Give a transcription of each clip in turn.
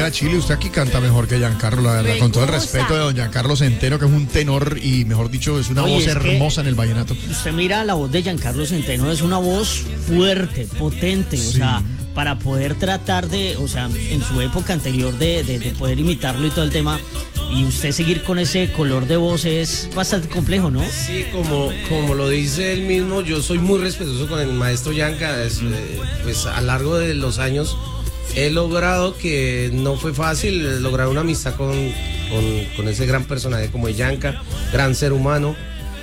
Vea, Chile, usted aquí canta mejor que Giancarlo, la verdad, con todo el respeto de don Giancarlo Centeno, que es un tenor y, mejor dicho, es una voz hermosa en el vallenato. Usted mira la voz de Giancarlo Centeno, es una voz fuerte, potente, sí. O sea, para poder tratar de, o sea, en su época anterior de poder imitarlo y todo el tema, y usted seguir con ese color de voz es bastante complejo, ¿no? Sí, como lo dice él mismo, yo soy muy respetuoso con el maestro Yanka, pues a lo largo de los años he logrado que no fue fácil lograr una amistad con ese gran personaje como es Yanka, gran ser humano.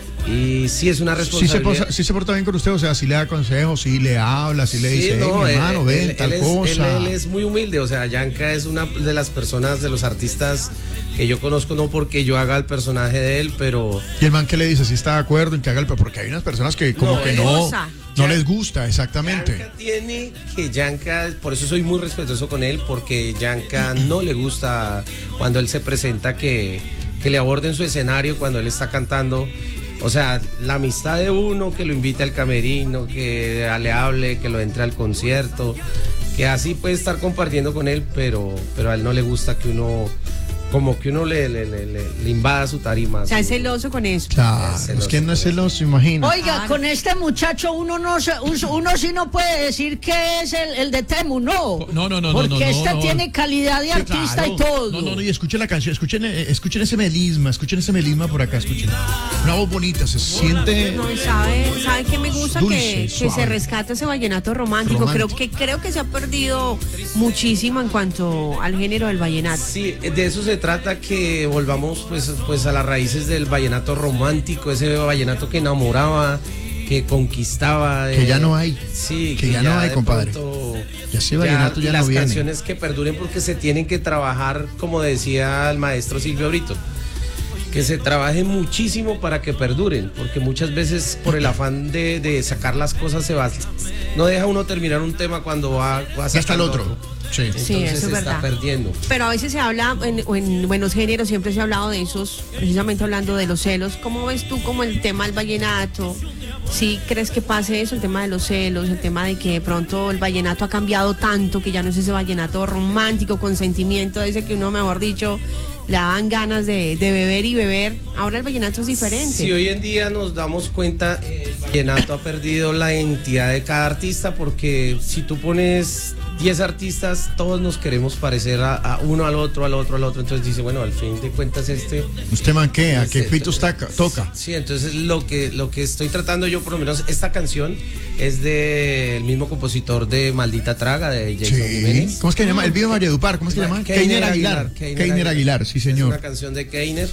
Y sí es una responsabilidad. Sí se porta bien con usted, o sea, sí le da consejos, sí le habla, sí le dice, no, mi hermano, ven, tal cosa. Él es muy humilde, o sea, Yanka es una de las personas, de los artistas que yo conozco, no porque yo haga el personaje de él, pero... ¿Y el man qué le dice? ¿Si está de acuerdo en que haga el... Porque hay unas personas que como que no les gusta, exactamente. Yanka, por eso soy muy respetuoso con él, porque Yanka no le gusta cuando él se presenta que le aborden su escenario cuando él está cantando. O sea, la amistad de uno, que lo invite al camerino, que le hable, que lo entre al concierto, que así puede estar compartiendo con él, pero a él no le gusta que uno... Como que uno le invada su tarima. O sea, es celoso con eso. Claro, es que no es celoso, imagina. Oiga, con este muchacho uno sí no puede decir que es el de Temu, no. No. Porque tiene calidad de artista, claro, y todo. No, y escuchen la canción, escuchen ese melisma por acá, escuchen. Una voz bonita, se siente... No, ¿sabe qué me gusta? Dulce, que se rescata ese vallenato romántico. Creo que se ha perdido muchísimo en cuanto al género del vallenato. Sí, de eso se trata, que volvamos pues a las raíces del vallenato romántico, ese vallenato que enamoraba, que conquistaba. Que ya no hay. Sí, que ya no hay, compadre. Ya ese vallenato ya no viene. Las canciones que perduren, porque se tienen que trabajar, como decía el maestro Silvio Brito, que se trabaje muchísimo para que perduren, porque muchas veces por el afán de sacar las cosas no deja uno terminar un tema cuando va hasta el otro. Sí, eso es verdad. Está perdiendo. Pero a veces se habla, en buenos géneros siempre se ha hablado de esos, precisamente hablando de los celos. ¿Cómo ves tú como el tema del vallenato? ¿Sí crees que pase eso, el tema de los celos, el tema de que de pronto el vallenato ha cambiado tanto, que ya no es ese vallenato romántico, con sentimiento, ese que uno, mejor dicho, le dan ganas de beber y beber? Ahora el vallenato es diferente. Si hoy en día nos damos cuenta, el vallenato ha perdido la identidad de cada artista, porque si tú pones 10 artistas, todos nos queremos parecer a uno, al otro, entonces dice, bueno, al fin de cuentas ¿usted manquea? ¿Qué pitos toca? Sí, entonces lo que estoy tratando yo, por lo menos esta canción es del mismo compositor de Maldita Traga, de Jason Jiménez. ¿Cómo es que se llama? El video Valledupar, ¿cómo es que se llama? Keiner Aguilar, sí señor. Es una canción de Keiner.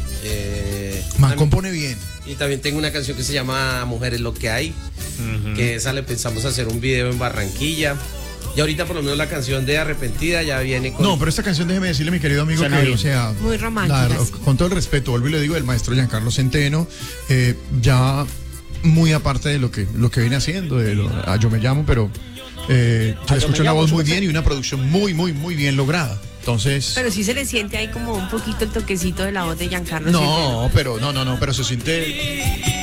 Man compone bien. Y también tengo una canción que se llama Mujeres lo que hay, que esa le pensamos hacer un video en Barranquilla. Y ahorita por lo menos la canción de Arrepentida ya viene con... No, pero esta canción, déjeme decirle, mi querido amigo, que, o sea... Muy romántica. Con todo el respeto, vuelvo y le digo, el maestro Giancarlo Centeno, ya muy aparte de lo que viene haciendo, Yo Me Llamo, pero se escucha una voz muy bien y una producción muy bien lograda. Entonces... Pero sí se le siente ahí como un poquito el toquecito de la voz de Giancarlo Centeno. Pero se siente...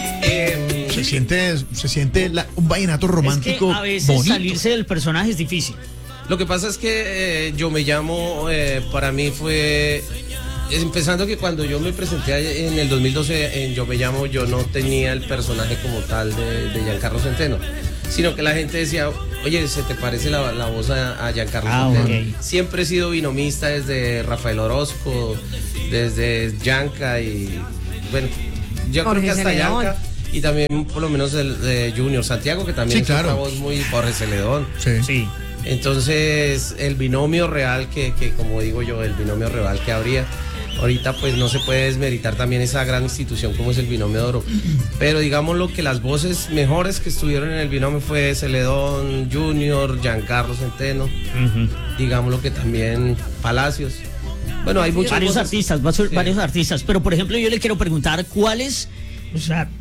Se siente un vallenato romántico. Es que a veces bonito. Salirse del personaje es difícil. Lo que pasa es que Yo Me Llamo, para mí fue... Empezando que cuando yo me presenté en el 2012 en Yo Me Llamo, yo no tenía el personaje como tal de Giancarlo Centeno, sino que la gente decía, oye, ¿se te parece la voz a Giancarlo Centeno? Okay. Siempre he sido binomista desde Rafael Orozco, desde Yanka y bueno, yo Jorge creo que hasta Celedón. Yanka. Y también por lo menos el de Junior Santiago, que también es una voz muy... Jorge Celedón. Sí. Entonces el binomio real que como digo yo, el binomio real que habría ahorita, pues no se puede desmeritar también esa gran institución como es el Binomio de Oro. Pero digámoslo que las voces mejores que estuvieron en el binomio fue Celedón, Junior, Giancarlo Centeno, digámoslo que también Palacios. Bueno, hay muchos varios artistas, pero por ejemplo yo le quiero preguntar cuáles, o sea,